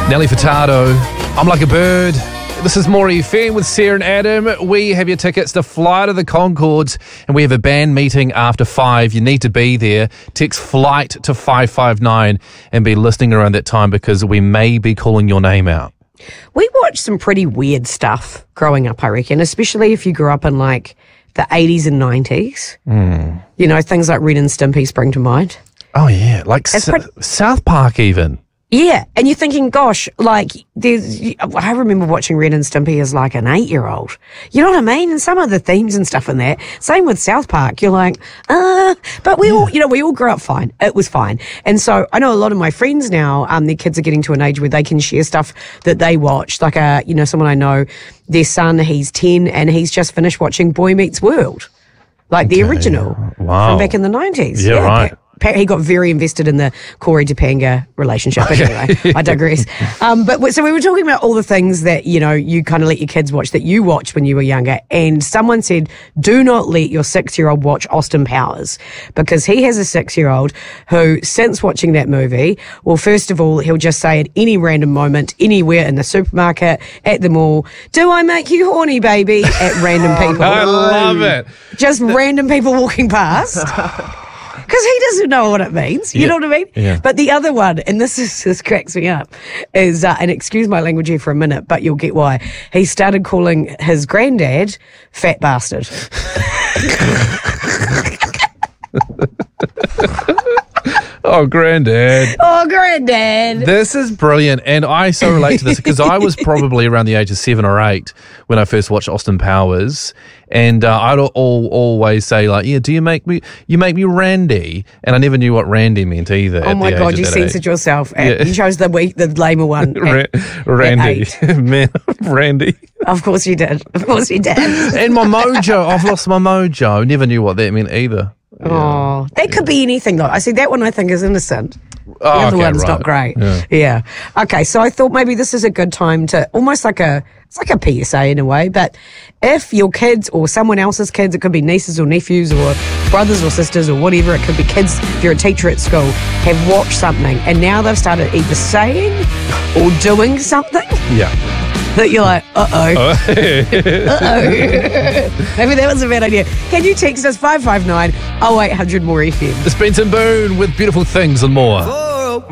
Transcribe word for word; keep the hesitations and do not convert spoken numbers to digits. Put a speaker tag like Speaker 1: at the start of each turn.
Speaker 1: Nelly Furtado, I'm Like a Bird. This is More F M with Sarah and Adam. We have your tickets to Flight of the Conchords, and we have a band meeting after five. You need to be there. Text FLIGHT to five five nine and be listening around that time because we may be calling your name out.
Speaker 2: We watched some pretty weird stuff growing up, I reckon, especially if you grew up in like the eighties and nineties.
Speaker 1: Mm.
Speaker 2: You know, things like Ren and Stimpy spring to mind.
Speaker 1: Oh, yeah. Like S-
Speaker 2: pretty-
Speaker 1: South Park even.
Speaker 2: Yeah, and you're thinking, gosh, like, there's, I remember watching Ren and Stimpy as like an eight-year-old. You know what I mean? And some of the themes and stuff in there. Same with South Park. You're like, uh, but we yeah. all, you know, we all grew up fine. It was fine. And so I know a lot of my friends now, um, their kids are getting to an age where they can share stuff that they watched. Like, a, you know, someone I know, their son, he's ten, and he's just finished watching Boy Meets World. Like okay. the original.
Speaker 1: Wow.
Speaker 2: From back in the nineties.
Speaker 1: Yeah, yeah right.
Speaker 2: He got very invested in the Corey Topanga relationship.
Speaker 1: Okay.
Speaker 2: Anyway, I digress. Um, but so we were talking about all the things that, you know, you kind of let your kids watch that you watched when you were younger. And someone said, do not let your six-year-old watch Austin Powers because he has a six-year-old who, since watching that movie, well, first of all, he'll just say at any random moment, anywhere in the supermarket, at the mall, do I make you horny, baby? At random people.
Speaker 1: I love it.
Speaker 2: Just random people walking past. Because he doesn't know what it means. You
Speaker 1: yeah.
Speaker 2: know what I mean?
Speaker 1: Yeah.
Speaker 2: But the other one, and this is this cracks me up, is, uh, and excuse my language here for a minute, but you'll get why. He started calling his granddad fat bastard.
Speaker 1: Oh, granddad.
Speaker 2: Oh, granddad.
Speaker 1: This is brilliant. And I so relate to this because I was probably around the age of seven or eight when I first watched Austin Powers. And uh, I'd all, always say, like, yeah, do you make me, you make me Randy? And I never knew what Randy meant either.
Speaker 2: Oh, my God, you censored yourself. Yeah. You chose the weak, the lamer one. At,
Speaker 1: Randy.
Speaker 2: At
Speaker 1: Man, Randy.
Speaker 2: Of course you did. Of course you did.
Speaker 1: And my mojo. I've lost my mojo. Never knew what that meant either.
Speaker 2: Yeah. Oh, that yeah. could be anything, though. I see that one I think is innocent. The
Speaker 1: oh,
Speaker 2: other
Speaker 1: okay,
Speaker 2: one's
Speaker 1: right.
Speaker 2: not great.
Speaker 1: Yeah.
Speaker 2: yeah. Okay, so I thought maybe this is a good time to almost like a, it's like a P S A in a way, but if your kids or someone else's kids, it could be nieces or nephews or brothers or sisters or whatever, it could be kids, if you're a teacher at school, have watched something and now they've started either saying or doing something.
Speaker 1: Yeah.
Speaker 2: That you're like, uh-oh. uh-oh. Maybe that was a bad idea. Can you text us five five nine oh eight hundred more F M?
Speaker 1: It's Benson Boone with Beautiful Things and More.